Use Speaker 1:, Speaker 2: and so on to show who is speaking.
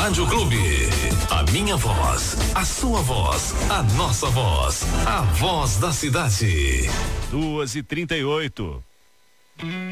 Speaker 1: Rádio Clube. A minha voz, a sua voz, a nossa voz, a voz da cidade.
Speaker 2: 2h38.